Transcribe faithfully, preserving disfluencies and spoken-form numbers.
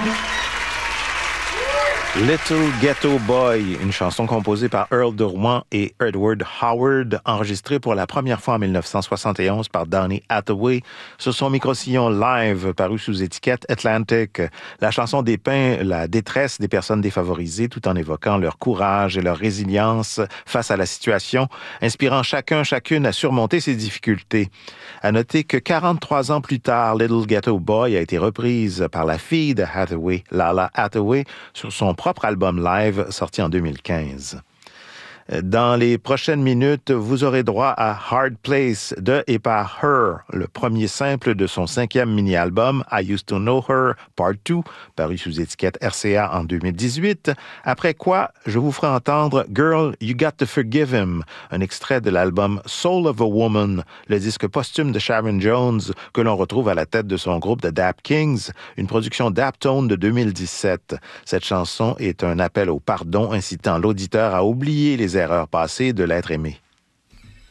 Little Ghetto Boy, une chanson composée par Earl de Rouen et Edward Howard, enregistrée pour la première fois en dix-neuf cent soixante et onze par Donny Hathaway sur son micro-sillon live paru sous étiquette Atlantic. La chanson dépeint la détresse des personnes défavorisées tout en évoquant leur courage et leur résilience face à la situation, inspirant chacun, chacune à surmonter ses difficultés. À noter que quarante-trois ans plus tard, Little Ghetto Boy a été reprise par la fille de Hathaway, Lala Hathaway, sur son propre album live sorti en deux mille quinze. Dans les prochaines minutes, vous aurez droit à Hard Place de et par Her, le premier simple de son cinquième mini-album I Used to Know Her Part deux, paru sous étiquette R C A en deux mille dix-huit. Après quoi, je vous ferai entendre Girl, You Got to Forgive Him, un extrait de l'album Soul of a Woman, le disque posthume de Sharon Jones, que l'on retrouve à la tête de son groupe The Dap Kings, une production Daptone de deux mille dix-sept. Cette chanson est un appel au pardon incitant l'auditeur à oublier les erreurs passées de l'être aimé.